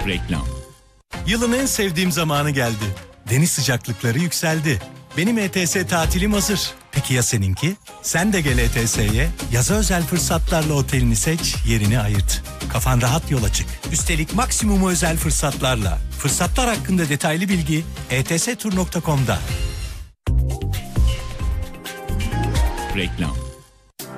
Reklam. Yılın en sevdiğim zamanı geldi. Deniz sıcaklıkları yükseldi. Benim ETS tatilim hazır. Peki ya seninki? Sen de gel ETS'ye. Yaza özel fırsatlarla otelini seç, yerini ayırt. Kafan rahat yola çık. Üstelik maksimumu özel fırsatlarla. Fırsatlar hakkında detaylı bilgi etstur.com'da. Reklam.